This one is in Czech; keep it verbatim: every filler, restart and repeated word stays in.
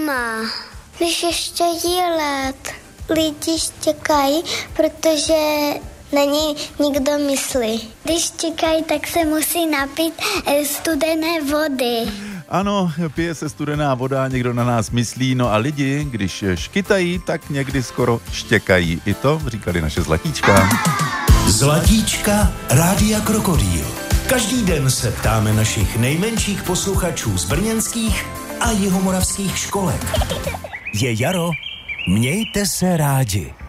Doma, když ještě jí let, lidi štěkají, protože na ní nikdo myslí. Když štěkají, tak se musí napít studené vody. Ano, pije se studená voda, někdo na nás myslí, no a lidi, když škytají, tak někdy skoro štěkají. I to říkali naše Zlatíčka. Zlatíčka Rádia Krokodýl. Každý den se ptáme našich nejmenších posluchačů z brněnských a jihomoravských školek. Je jaro, mějte se rádi.